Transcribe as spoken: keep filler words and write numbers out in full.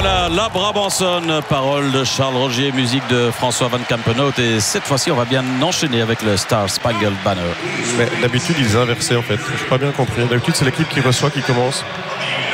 Voilà, la Brabançonne, parole de Charles Rogier, musique de François Van Campenhout. Et cette fois-ci, on va bien enchaîner avec le Star Spangled Banner. Mais d'habitude, ils inversaient en fait. Je n'ai pas bien compris. D'habitude, c'est l'équipe qui reçoit qui commence.